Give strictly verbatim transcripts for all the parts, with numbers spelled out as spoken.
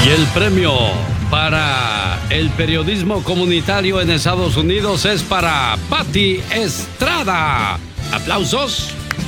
Y el premio para el periodismo comunitario en Estados Unidos es para Pati Estrada. ¡Aplausos!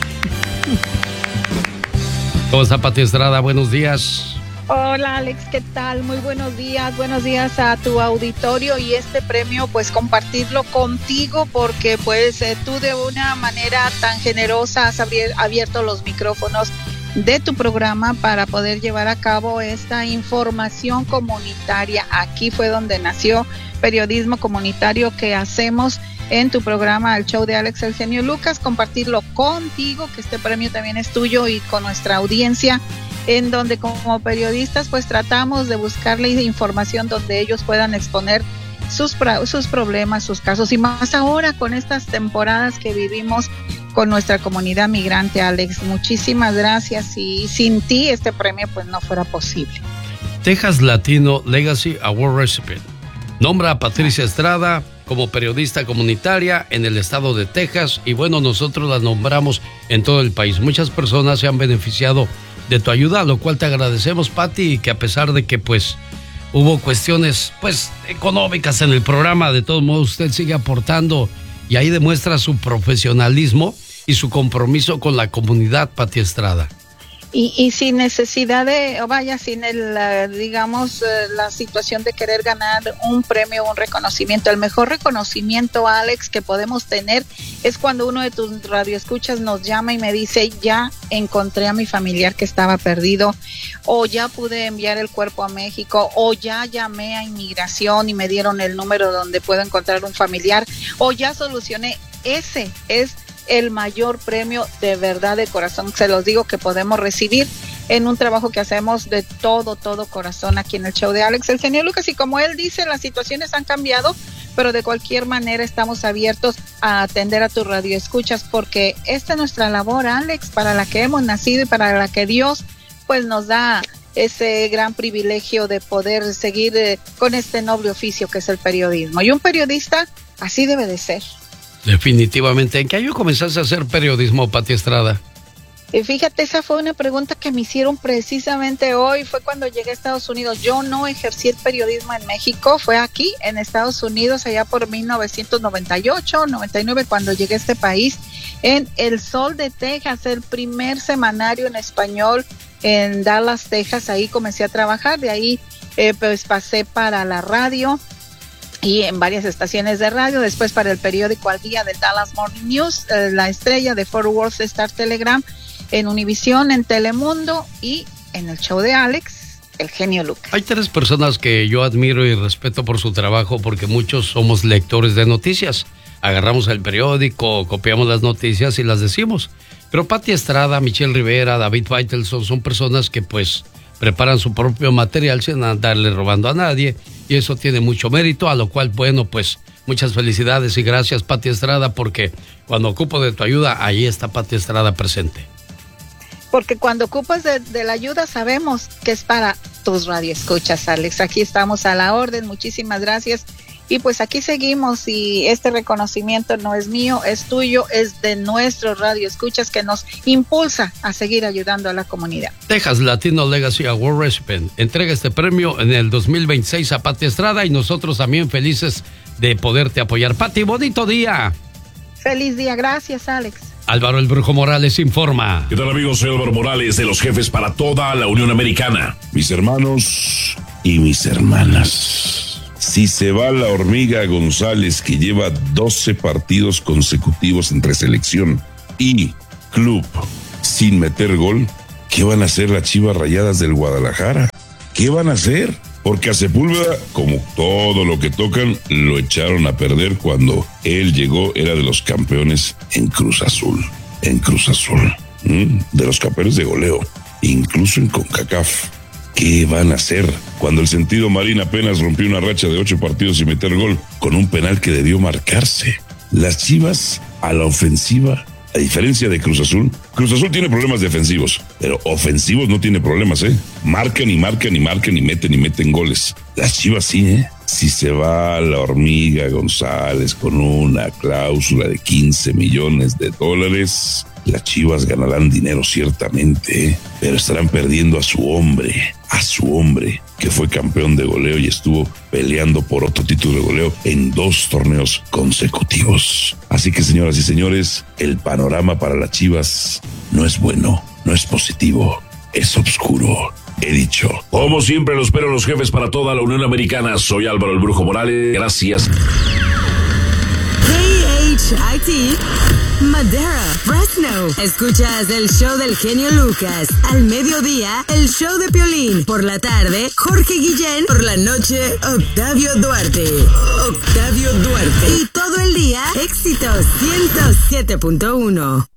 ¿Cómo está Pati Estrada? Buenos días. Hola Alex, ¿qué tal? Muy buenos días, buenos días a tu auditorio y este premio pues compartirlo contigo porque pues eh, tú de una manera tan generosa has abier- abierto los micrófonos de tu programa para poder llevar a cabo esta información comunitaria. Aquí fue donde nació periodismo comunitario que hacemos en tu programa, el show de Alex El Genio Lucas, compartirlo contigo, que este premio también es tuyo y con nuestra audiencia, en donde como periodistas pues tratamos de buscarle información donde ellos puedan exponer sus, sus problemas, sus casos, y más ahora con estas temporadas que vivimos con nuestra comunidad migrante. Alex, muchísimas gracias, y sin ti este premio pues no fuera posible. Texas Latino Legacy Award Recipient nombra a Patricia Estrada como periodista comunitaria en el estado de Texas, y bueno, nosotros la nombramos en todo el país. Muchas personas se han beneficiado de tu ayuda, lo cual te agradecemos, Pati, y que a pesar de que pues hubo cuestiones pues económicas en el programa, de todos modos usted sigue aportando y ahí demuestra su profesionalismo y su compromiso con la comunidad, Pati Estrada. Y, y sin necesidad de, o vaya, sin el, uh, digamos, uh, la situación de querer ganar un premio o un reconocimiento. El mejor reconocimiento, Alex, que podemos tener es cuando uno de tus radioescuchas nos llama y me dice, ya encontré a mi familiar que estaba perdido, o ya pude enviar el cuerpo a México, o ya llamé a inmigración y me dieron el número donde puedo encontrar un familiar, o ya solucioné. Ese es el mayor premio, de verdad, de corazón, se los digo, que podemos recibir en un trabajo que hacemos de todo, todo corazón aquí en el show de Alex El Genio Lucas. Y como él dice, las situaciones han cambiado, pero de cualquier manera estamos abiertos a atender a tus radioescuchas, porque esta es nuestra labor, Alex, para la que hemos nacido y para la que Dios pues nos da ese gran privilegio de poder seguir eh, con este noble oficio que es el periodismo. Y un periodista así debe de ser. Definitivamente. ¿En qué año comenzaste a hacer periodismo, Pati Estrada? Y fíjate, esa fue una pregunta que me hicieron precisamente hoy. Fue cuando llegué a Estados Unidos. Yo no ejercí el periodismo en México, fue aquí en Estados Unidos, allá por mil novecientos noventa y ocho, noventa y nueve, cuando llegué a este país, en El Sol de Texas, el primer semanario en español en Dallas, Texas. Ahí comencé a trabajar, de ahí eh, pues pasé para la radio y en varias estaciones de radio, después para el periódico Al Día del Dallas Morning News, eh, La Estrella de Fort Worth Star Telegram, en Univisión, en Telemundo y en el show de Alex, El Genio Lucas. Hay tres personas que yo admiro y respeto por su trabajo, porque muchos somos lectores de noticias. Agarramos el periódico, copiamos las noticias y las decimos. Pero Pati Estrada, Michelle Rivera, David Faitelson son personas que pues preparan su propio material sin andarle robando a nadie, y eso tiene mucho mérito, a lo cual, bueno, pues muchas felicidades y gracias, Pati Estrada, porque cuando ocupo de tu ayuda, ahí está Pati Estrada presente. Porque cuando ocupas de, de la ayuda, sabemos que es para tus radioescuchas, Alex. Aquí estamos a la orden, muchísimas gracias. Y pues aquí seguimos, y este reconocimiento no es mío, es tuyo, es de nuestros radioescuchas que nos impulsa a seguir ayudando a la comunidad. Texas Latino Legacy Award Recipient entrega este premio en el dos mil veintiséis a Pati Estrada, y nosotros también felices de poderte apoyar. Pati, bonito día. Feliz día, gracias, Alex. Álvaro el Brujo Morales informa. ¿Qué tal, amigos? Soy Álvaro Morales, de los jefes para toda la Unión Americana. Mis hermanos y mis hermanas. Si se va la hormiga González, que lleva doce partidos consecutivos entre selección y club sin meter gol, ¿qué van a hacer las Chivas Rayadas del Guadalajara? ¿Qué van a hacer? Porque a Sepúlveda, como todo lo que tocan, lo echaron a perder cuando él llegó, era de los campeones en Cruz Azul. En Cruz Azul. ¿Mm? De los campeones de goleo. Incluso en CONCACAF. ¿Qué van a hacer cuando el Sentido Marín apenas rompió una racha de ocho partidos sin meter gol con un penal que debió marcarse? Las Chivas a la ofensiva, a diferencia de Cruz Azul, Cruz Azul tiene problemas defensivos, pero ofensivos no tiene problemas, ¿eh? Marcan y marcan y marcan y meten y meten goles. Las Chivas sí, ¿eh? Si se va la hormiga González con una cláusula de quince millones de dólares, Las Chivas ganarán dinero ciertamente, ¿eh? Pero estarán perdiendo a su hombre, a su hombre, que fue campeón de goleo y estuvo peleando por otro título de goleo en dos torneos consecutivos. Así que, señoras y señores, el panorama para las Chivas no es bueno, no es positivo, es oscuro. He dicho. Como siempre, los espero los jefes para toda la Unión Americana. Soy Álvaro el Brujo Morales. Gracias. K H I T, Madera, Fresno. Escuchas el show del genio Lucas. Al mediodía, el show de Piolín. Por la tarde, Jorge Guillén. Por la noche, Octavio Duarte. Octavio Duarte. Y todo el día, éxitos ciento siete punto uno.